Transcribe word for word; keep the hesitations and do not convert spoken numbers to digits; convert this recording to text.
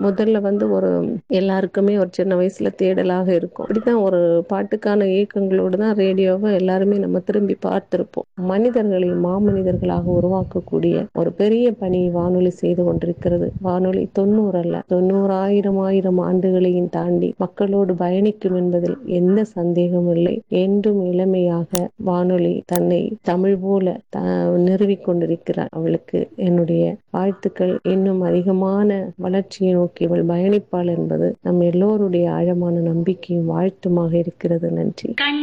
முதல்ல வந்து ஒரு எல்லாருக்குமே ஒரு சின்ன வயசுல தேடலாக இருக்கும். அப்படித்தான் ஒரு பாட்டுக்கான ஏக்கங்களோடு தான் ரேடியோவை எல்லாருமே நம்ம திரும்பி பார்த்திருப்போம். மனிதர்களை மாமனிதர்களாக உருவாக்கக்கூடிய ஒரு பெரிய பணி வானொலி செய்து கொண்டிருக்கிறது. வானொலி தொண்ணூறு அல்ல, தொண்ணூறாயிரம் ஆயிரம் ஆண்டுகளையும் தாண்டி மக்களோடு பயணிக்கும் என்பதில் எந்த சந்தேகமும் இல்லை. என்றும் இளமையாக வானொலி தன்னை தமிழ் போல த நிறுவிக் கொண்டிருக்கிறார். அவளுக்கு என்னுடைய வாழ்த்துக்கள். இன்னும் அதிகமான வளர்ச்சியை நோக்கி இவள் பயணிப்பாள் என்பது நம் எல்லோருடைய ஆழமான நம்பிக்கையும் வாழ்த்துமாக இருக்கிறது. நன்றி.